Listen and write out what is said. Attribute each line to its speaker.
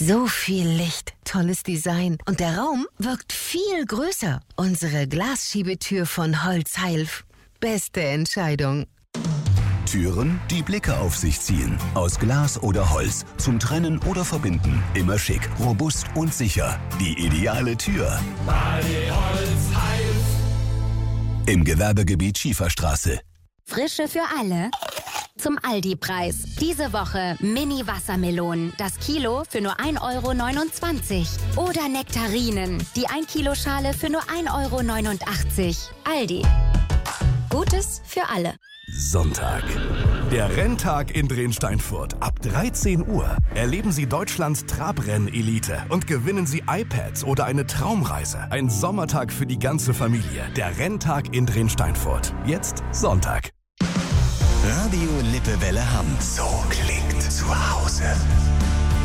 Speaker 1: So viel Licht, tolles Design und der Raum wirkt viel größer. Unsere Glasschiebetür von Holzheilf. Beste Entscheidung.
Speaker 2: Türen, die Blicke auf sich ziehen. Aus Glas oder Holz. Zum Trennen oder Verbinden. Immer schick, robust und sicher. Die ideale Tür.
Speaker 3: Bei Holzheilf.
Speaker 2: Im Gewerbegebiet Schieferstraße.
Speaker 4: Frische für alle. Zum Aldi-Preis. Diese Woche Mini-Wassermelonen. Das Kilo für nur 1,29 €. Oder Nektarinen. Die 1-Kilo-Schale für nur 1,89 €. Aldi. Gutes für alle.
Speaker 5: Sonntag. Der Renntag in Drensteinfurt. Ab 13 Uhr erleben Sie Deutschlands Trabrenn-Elite und gewinnen Sie iPads oder eine Traumreise. Ein Sommertag für die ganze Familie. Der Renntag in Drensteinfurt. Jetzt Sonntag.
Speaker 2: Radio Lippewelle Hamm. So klingt zu Hause.